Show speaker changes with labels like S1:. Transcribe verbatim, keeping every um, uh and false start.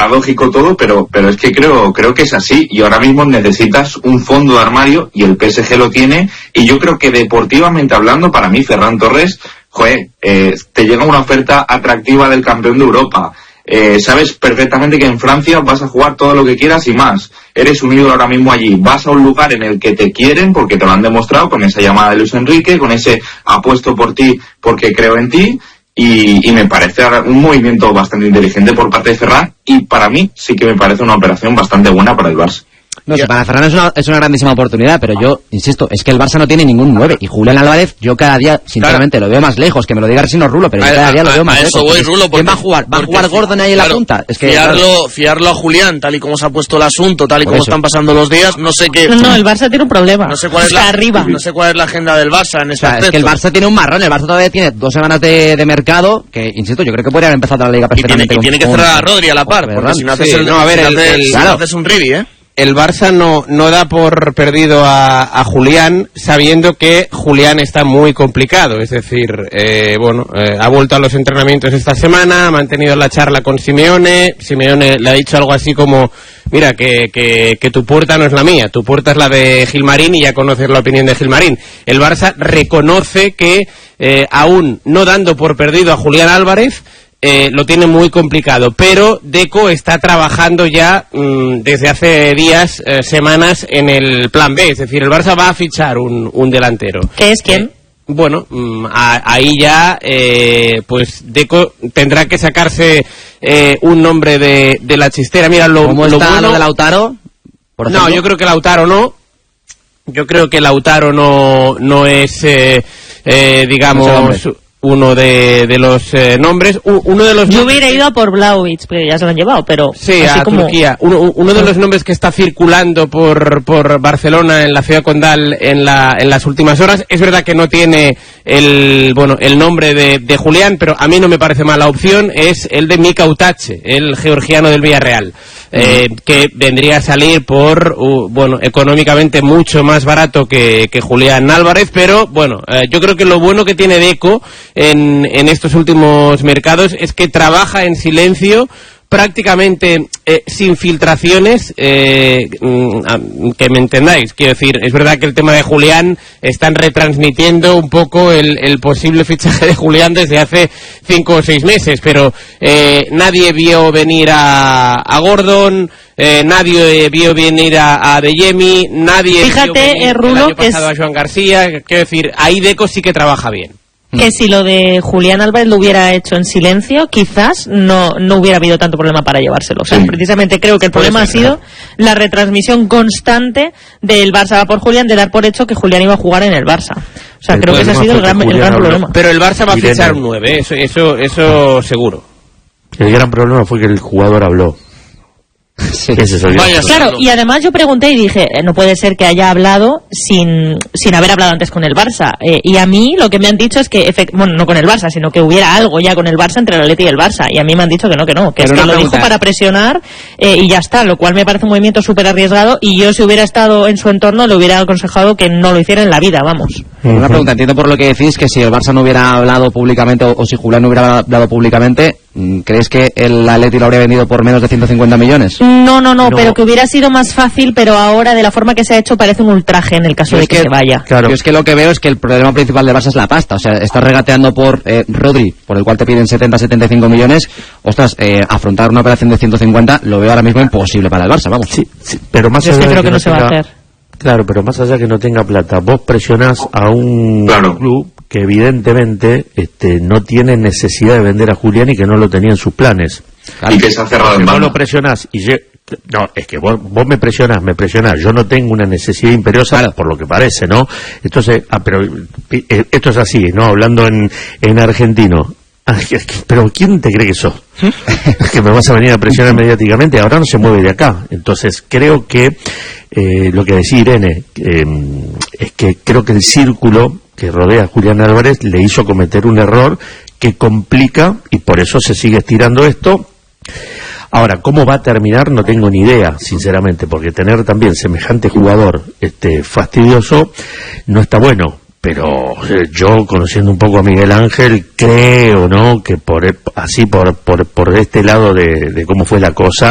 S1: paradójico todo, pero pero es que creo creo que es así, y ahora mismo necesitas un fondo de armario y el P S G lo tiene, y yo creo que deportivamente hablando, para mí Ferran Torres, joder, eh, te llega una oferta atractiva del campeón de Europa. Eh, sabes perfectamente que en Francia vas a jugar todo lo que quieras y más. Eres un ídolo ahora mismo allí. Vas a un lugar en el que te quieren porque te lo han demostrado con esa llamada de Luis Enrique, con ese apuesto por ti porque creo en ti. Y, y me parece un movimiento bastante inteligente por parte de Ferran, y para mí sí que me parece una operación bastante buena para el Barça.
S2: No sé, para Ferran es una, es una grandísima oportunidad, pero yo, insisto, es que el Barça no tiene ningún nueve, y Julián Álvarez, yo cada día, sinceramente, claro, lo veo más lejos, que me lo diga Resino Rulo, pero yo cada día a, lo veo más a lejos.
S3: Eso voy, Rulo, porque,
S2: ¿quién va a jugar? ¿Va a jugar Gordon ahí en claro, la punta? Es que,
S3: fiarlo,
S2: claro,
S3: fiarlo a Julián, tal y como se ha puesto el asunto, tal y como eso. Están pasando los días, no sé qué...
S4: No, no, el Barça tiene un problema.
S3: No sé cuál es
S4: Está
S3: la,
S4: arriba.
S3: No sé cuál es la agenda del Barça en ese
S2: o sea,
S3: aspecto.
S2: Es que el Barça tiene un marrón, el Barça todavía tiene dos semanas de, de mercado, que, insisto, yo creo que podría haber empezado la Liga perfectamente.
S3: Y tiene, y tiene que cerrar a Rodri a la par, porque si no haces, sí, el,
S5: no, a ver,
S3: si
S5: el,
S3: haces,
S5: el,
S3: si
S5: claro.
S3: haces un Rivi, ¿eh?
S5: El Barça no, no da por perdido a, a Julián, sabiendo que Julián está muy complicado. Es decir, eh, bueno, eh, ha vuelto a los entrenamientos esta semana, ha mantenido la charla con Simeone. Simeone le ha dicho algo así como, mira, que, que, que tu puerta no es la mía, tu puerta es la de Gilmarín, y ya conoces la opinión de Gilmarín. El Barça reconoce que, eh, aún no dando por perdido a Julián Álvarez, Eh, lo tiene muy complicado, pero Deco está trabajando ya mmm, desde hace días, eh, semanas, en el plan B. Es decir, el Barça va a fichar un, un delantero.
S4: ¿Qué es quién?
S5: Eh, bueno, mmm, a, ahí ya, eh, pues Deco tendrá que sacarse eh, un nombre de, de la chistera. Mira, lo,
S2: ¿Cómo
S5: lo
S2: está
S5: bueno,
S2: lo de Lautaro? Por
S5: no, yo creo que Lautaro no. Yo creo que Lautaro no, no es, eh, eh, digamos... uno de, de los eh, nombres, uno de los
S4: yo
S5: nombres...
S4: hubiera ido a por Vlahovic, porque ya se lo han llevado, pero
S5: sí,
S4: así
S5: a
S4: como...
S5: Turquía. Uno, uno de los nombres que está circulando por, por Barcelona, en la ciudad condal, en, la, en las últimas horas. Es verdad que no tiene el, bueno, el nombre de, de Julián, pero a mí no me parece mala opción. Es el de Mika Utache, el georgiano del Villarreal, eh, que vendría a salir por, uh, bueno, económicamente mucho más barato que, que Julián Álvarez, pero bueno, eh, yo creo que lo bueno que tiene Deco En, en estos últimos mercados es que trabaja en silencio, prácticamente eh, sin filtraciones, eh, que me entendáis. Quiero decir, es verdad que el tema de Julián, están retransmitiendo un poco el, el posible fichaje de Julián desde hace cinco o seis meses, pero eh, nadie vio venir a, a Gordon, eh, nadie vio venir a, a Adeyemi, nadie
S4: Fíjate,
S5: vio venir
S4: eh, Rulo,
S5: el año
S4: que
S5: pasado
S4: es...
S5: a Joan García. Quiero decir, ahí Deco sí que trabaja bien.
S4: Que si lo de Julián Álvarez lo hubiera hecho en silencio, quizás no, no hubiera habido tanto problema para llevárselo. O sea, sí. Precisamente creo que el problema ha sido la retransmisión constante del Barça va por Julián, de dar por hecho que Julián iba a jugar en el Barça. O sea, el creo que ese ha sido el gran, el gran problema.
S5: Pero el Barça va a fichar un nueve, eso, eso, eso seguro.
S6: El gran problema fue que el jugador habló. Sí. Ese es el
S4: Vaya, claro, y además yo pregunté y dije, eh, no puede ser que haya hablado sin, sin haber hablado antes con el Barça. Eh, y a mí lo que me han dicho es que, efect- bueno, no con el Barça, sino que hubiera algo ya con el Barça entre el Atleti y el Barça. Y a mí me han dicho que no, que no, que Pero es que lo dijo para presionar eh, y ya está, lo cual me parece un movimiento súper arriesgado, y yo, si hubiera estado en su entorno, le hubiera aconsejado que no lo hiciera en la vida, vamos.
S2: Uh-huh. Una pregunta, entiendo por lo que decís que si el Barça no hubiera hablado públicamente, o, o si Julián no hubiera hablado públicamente, ¿crees que el Atleti lo habría vendido por menos de ciento cincuenta millones?
S4: No, no, no, no, pero que hubiera sido más fácil, pero ahora de la forma que se ha hecho parece un ultraje en el caso de que, que se vaya.
S2: Claro. Yo es que lo que veo es que el problema principal del Barça es la pasta. O sea, estás regateando por eh, Rodri, por el cual te piden setenta, setenta y cinco millones. Ostras, eh, afrontar una operación de ciento cincuenta lo veo ahora mismo imposible para el Barça, vamos.
S6: Sí, sí, pero más
S4: Yo
S6: allá
S4: es que creo
S6: de que
S4: que no, no se
S6: tenga,
S4: va a hacer.
S6: Claro, pero más allá que no tenga plata, vos presionás a un claro. club que evidentemente este, no tiene necesidad de vender a Julián y que no lo tenía en sus planes.
S1: Claro. Y que se ha cerrado en
S6: vos lo presionás y yo, no, es que vos, vos me presionás, me presionás, yo no tengo una necesidad imperiosa, claro. por lo que parece, ¿no? Entonces, ah, pero eh, esto es así, ¿no? Hablando en, en argentino. Ay, pero ¿quién te cree que sos? Que me vas a venir a presionar mediáticamente. Ahora no se mueve de acá. Entonces creo que eh, lo que decía Irene eh, es que creo que el círculo que rodea a Julián Álvarez le hizo cometer un error que complica, y por eso se sigue estirando esto. Ahora, ¿cómo va a terminar? No tengo ni idea, sinceramente, porque tener también semejante jugador este fastidioso no está bueno. Pero eh, yo, conociendo un poco a Miguel Ángel, creo, ¿no?, que por así por por por este lado de, de cómo fue la cosa,